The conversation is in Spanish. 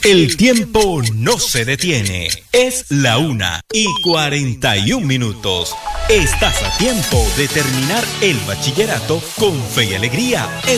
El tiempo no se detiene. Es la 1:41. Estás a tiempo de terminar el bachillerato con fe y alegría.